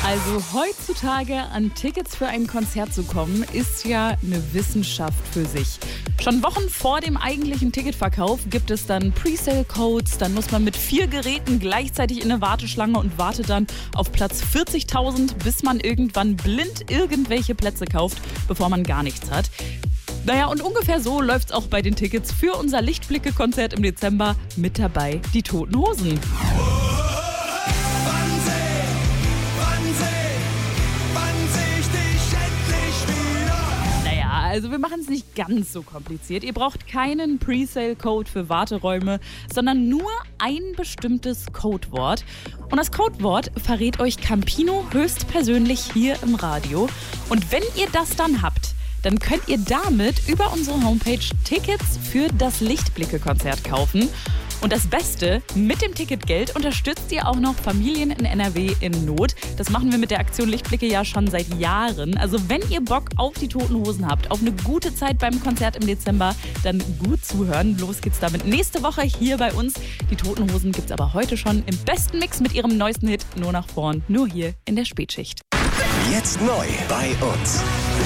Also heutzutage an Tickets für ein Konzert zu kommen, ist ja eine Wissenschaft für sich. Schon Wochen vor dem eigentlichen Ticketverkauf gibt es dann Presale-Codes, dann muss man mit 4 Geräten gleichzeitig in eine Warteschlange und wartet dann auf Platz 40.000, bis man irgendwann blind irgendwelche Plätze kauft, bevor man gar nichts hat. Naja, und ungefähr so läuft's auch bei den Tickets für unser Lichtblicke-Konzert im Dezember. Mit dabei die Toten Hosen. Also wir machen es nicht ganz so kompliziert. Ihr braucht keinen Presale-Code für Warteräume, sondern nur ein bestimmtes Codewort. Und das Codewort verrät euch Campino höchstpersönlich hier im Radio. Und wenn ihr das dann habt, dann könnt ihr damit über unsere Homepage Tickets für das Lichtblicke-Konzert kaufen. Und das Beste, mit dem Ticketgeld unterstützt ihr auch noch Familien in NRW in Not. Das machen wir mit der Aktion Lichtblicke ja schon seit Jahren. Also wenn ihr Bock auf die Toten Hosen habt, auf eine gute Zeit beim Konzert im Dezember, dann gut zuhören. Los geht's damit nächste Woche hier bei uns. Die Toten Hosen gibt's aber heute schon im besten Mix mit ihrem neuesten Hit Nur nach vorn, nur hier in der Spätschicht. Jetzt neu bei uns.